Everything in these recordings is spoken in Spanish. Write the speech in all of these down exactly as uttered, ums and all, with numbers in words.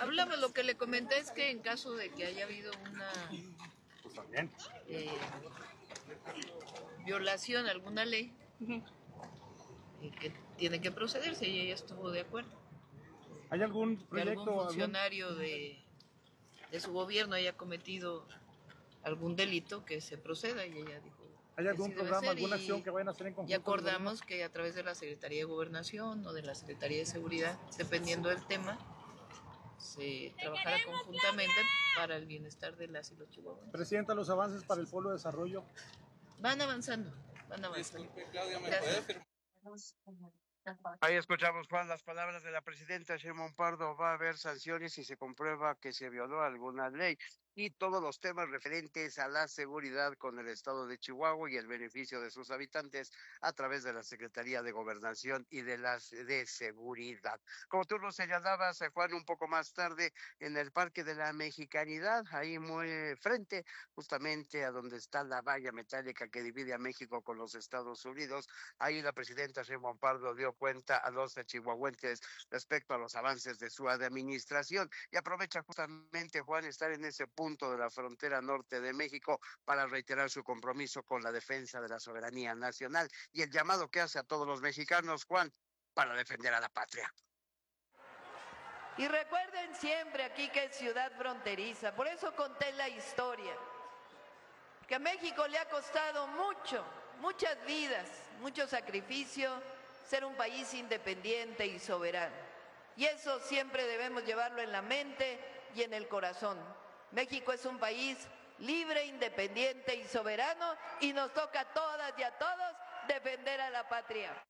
Hablamos, lo que le comenté es que en caso de que haya habido una pues también. Eh, violación a alguna ley, uh-huh. eh, que tiene que procederse, y ella estuvo de acuerdo. ¿Hay algún proyecto? Que algún funcionario algún... de, de su gobierno haya cometido algún delito, que se proceda, y ella dijo... ¿Hay algún programa, alguna acción que vayan a hacer en conjunto? Y acordamos que a través de la Secretaría de Gobernación o de la Secretaría de Seguridad, dependiendo del tema, se trabajara conjuntamente para el bienestar de las y los chihuahuenses. Presidenta, los avances para el Polo de Desarrollo. Van avanzando, van avanzando. Disculpe, Claudia, ¿me puede firmar? Ahí escuchamos, Juan, las palabras de la presidenta Sheinbaum Pardo. Va a haber sanciones si se comprueba que se violó alguna ley, y todos los temas referentes a la seguridad con el estado de Chihuahua y el beneficio de sus habitantes a través de la Secretaría de Gobernación y de las de Seguridad. Como tú lo señalabas, Juan, un poco más tarde en el Parque de la Mexicanidad, ahí muy frente justamente a donde está la valla metálica que divide a México con los Estados Unidos, ahí la presidenta Sheinbaum Pardo dio cuenta a los chihuahuenses respecto a los avances de su administración, y aprovecha justamente, Juan, estar en ese punto de la frontera norte de México para reiterar su compromiso con la defensa de la soberanía nacional y el llamado que hace a todos los mexicanos, Juan, para defender a la patria. Y recuerden siempre aquí que es ciudad fronteriza, por eso conté la historia, que a México le ha costado mucho, muchas vidas, mucho sacrificio, ser un país independiente y soberano. Y eso siempre debemos llevarlo en la mente y en el corazón. México es un país libre, independiente y soberano, y nos toca a todas y a todos defender a la patria.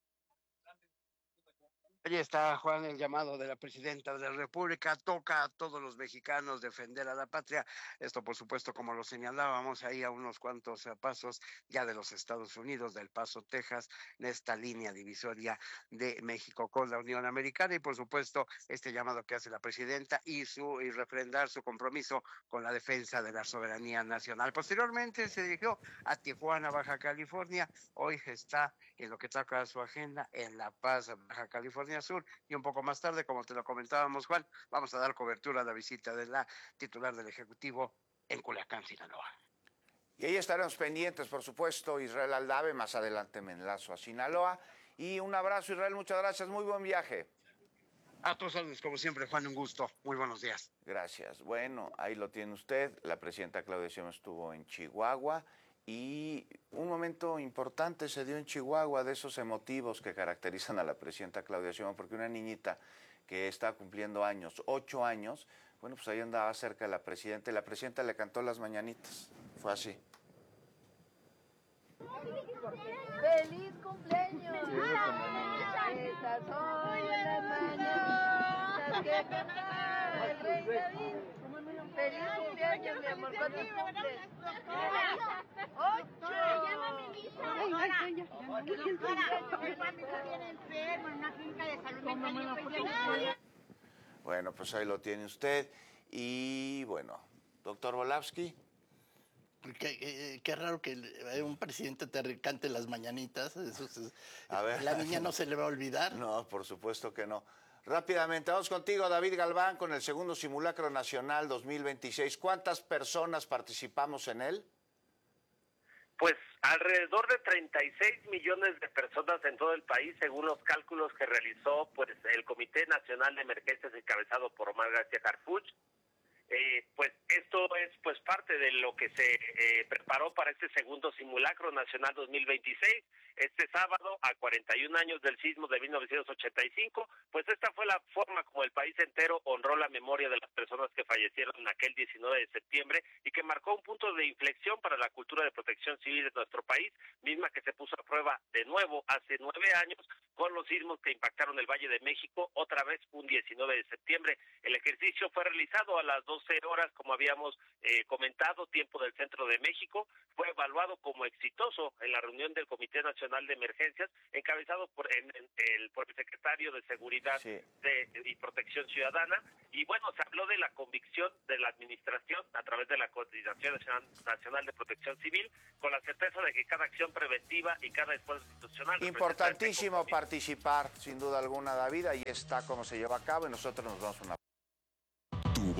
Ahí está, Juan, el llamado de la presidenta de la República. Toca a todos los mexicanos defender a la patria. Esto, por supuesto, como lo señalábamos, ahí a unos cuantos pasos ya de los Estados Unidos, del Paso, Texas, en esta línea divisoria de México con la Unión Americana. Y, por supuesto, este llamado que hace la presidenta y, su, y refrendar su compromiso con la defensa de la soberanía nacional. Posteriormente se dirigió a Tijuana, Baja California. Hoy está en lo que toca su agenda en La Paz, Baja California Sur, y un poco más tarde, como te lo comentábamos, Juan, vamos a dar cobertura a la visita de la titular del Ejecutivo en Culiacán, Sinaloa. Y ahí estaremos pendientes, por supuesto, Israel Aldave, más adelante me enlazo a Sinaloa, y un abrazo, Israel, muchas gracias, muy buen viaje. A tus órdenes, como siempre, Juan, un gusto, muy buenos días. Gracias, bueno, ahí lo tiene usted, la presidenta Claudia Sheinbaum estuvo en Chihuahua, y un momento importante se dio en Chihuahua, de esos emotivos que caracterizan a la presidenta Claudia Sheinbaum, porque una niñita que está cumpliendo años, ocho años, bueno, pues ahí andaba cerca de la presidenta, y la presidenta le cantó las mañanitas, fue así. ¡Feliz cumpleaños! Estas son las mañanitas que cantaba el rey David. ¡Feliz cumpleaños, mi amor! ¿Cuántos cumples? ¡Ocho! Llámame Lisa. Doctora, mi hijo viene enfermo en una clínica de salud mental. Bueno, pues ahí lo tiene usted. Y bueno, doctor Volavsky. Qué, qué, qué raro que un presidente te cante las mañanitas. Eso es, a ver, la niña no se le va a olvidar. No, por supuesto que no. Rápidamente, vamos contigo, David Galván, con el segundo Simulacro Nacional dos mil veintiséis. ¿Cuántas personas participamos en él? Pues alrededor de treinta y seis millones de personas en todo el país, según los cálculos que realizó pues el Comité Nacional de Emergencias encabezado por Omar García Harfuch. Eh, pues esto es pues parte de lo que se eh, preparó para este segundo Simulacro Nacional dos mil veintiséis. Este sábado, a cuarenta y un años del sismo de mil novecientos ochenta y cinco, pues esta fue la forma como el país entero honró la memoria de las personas que fallecieron en aquel diecinueve de septiembre y que marcó un punto de inflexión para la cultura de protección civil de nuestro país, misma que se puso a prueba de nuevo hace nueve años con los sismos que impactaron el Valle de México, otra vez un diecinueve de septiembre. El ejercicio fue realizado a las doce horas, como habíamos eh, comentado, tiempo del centro de México. Fue evaluado como exitoso en la reunión del Comité Nacional de Emergencias, encabezado por, en, en, el, por el secretario de Seguridad sí. de, y Protección Ciudadana. Y bueno, se habló de la convicción de la administración a través de la Coordinación Nacional de Protección Civil, con la certeza de que cada acción preventiva y cada esfuerzo institucional... Importantísimo participar, sin duda alguna, David. Ahí está cómo se lleva a cabo y nosotros nos vamos a una...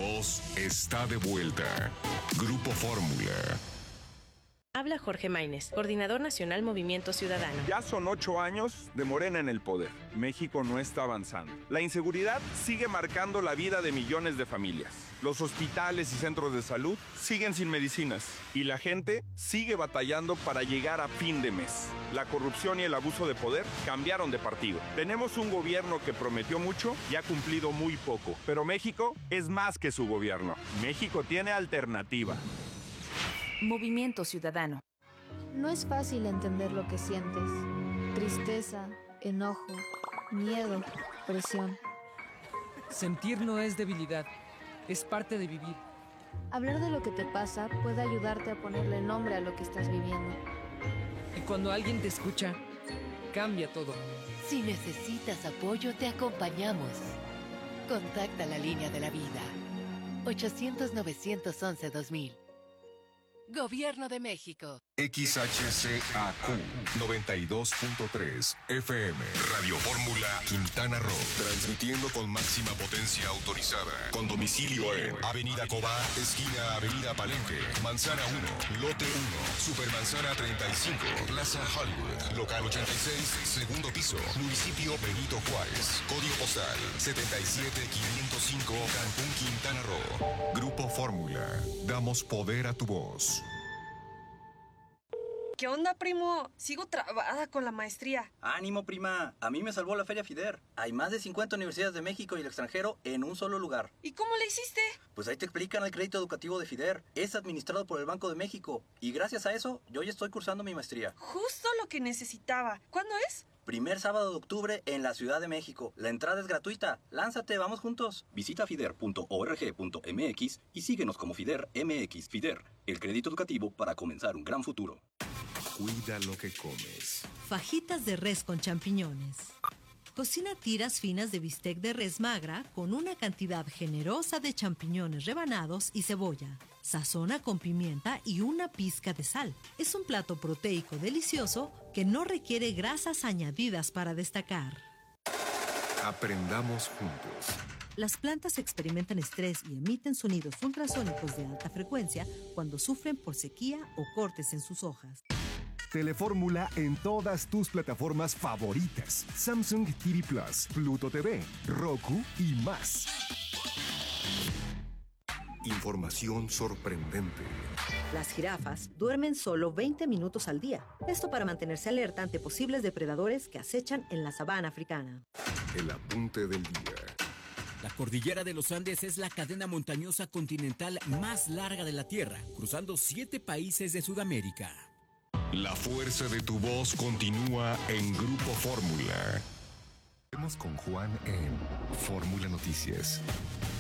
voz está de vuelta. Grupo Fórmula. Habla Jorge Maínez, coordinador nacional Movimiento Ciudadano. Ya son ocho años de Morena en el poder. México no está avanzando. La inseguridad sigue marcando la vida de millones de familias. Los hospitales y centros de salud siguen sin medicinas. Y la gente sigue batallando para llegar a fin de mes. La corrupción y el abuso de poder cambiaron de partido. Tenemos un gobierno que prometió mucho y ha cumplido muy poco. Pero México es más que su gobierno. México tiene alternativa. Movimiento Ciudadano. No es fácil entender lo que sientes. Tristeza, enojo, miedo, presión. Sentir no es debilidad, es parte de vivir. Hablar de lo que te pasa puede ayudarte a ponerle nombre a lo que estás viviendo. Y cuando alguien te escucha, cambia todo. Si necesitas apoyo, te acompañamos. Contacta la línea de la vida. ochocientos, novecientos once, dos mil. Gobierno de México. X H C A Q noventa y dos punto tres F M. Radio Fórmula Quintana Roo. Transmitiendo con máxima potencia autorizada. Con domicilio en Avenida Cobá, esquina Avenida Palenque, Manzana uno, Lote uno, Supermanzana treinta y cinco, Plaza Hollywood, Local ochenta y seis, segundo piso, Municipio Benito Juárez. Código postal setenta y siete quinientos cinco, Cancún, Quintana Roo. Grupo Fórmula. Damos poder a tu voz. ¿Qué onda, primo? Sigo trabada con la maestría. Ánimo, prima. A mí me salvó la Feria FIDER. Hay más de cincuenta universidades de México y el extranjero en un solo lugar. ¿Y cómo le hiciste? Pues ahí te explican el crédito educativo de FIDER. Es administrado por el Banco de México. Y gracias a eso, yo ya estoy cursando mi maestría. Justo lo que necesitaba. ¿Cuándo es? Primer sábado de octubre en la Ciudad de México. La entrada es gratuita. Lánzate, vamos juntos. Visita fider punto org punto m x y síguenos como FIDER M X. FIDER, el crédito educativo para comenzar un gran futuro. Cuida lo que comes. Fajitas de res con champiñones. Cocina tiras finas de bistec de res magra con una cantidad generosa de champiñones rebanados y cebolla. Sazona con pimienta y una pizca de sal. Es un plato proteico delicioso que no requiere grasas añadidas para destacar. Aprendamos juntos. Las plantas experimentan estrés y emiten sonidos ultrasónicos de alta frecuencia cuando sufren por sequía o cortes en sus hojas. Telefórmula en todas tus plataformas favoritas. Samsung T V Plus, Pluto T V, Roku y más. Información sorprendente. Las jirafas duermen solo veinte minutos al día. Esto para mantenerse alerta ante posibles depredadores que acechan en la sabana africana. El apunte del día. La cordillera de los Andes es la cadena montañosa continental más larga de la Tierra, cruzando siete países de Sudamérica. La fuerza de tu voz continúa en Grupo Fórmula. Vemos con Juan en Fórmula Noticias.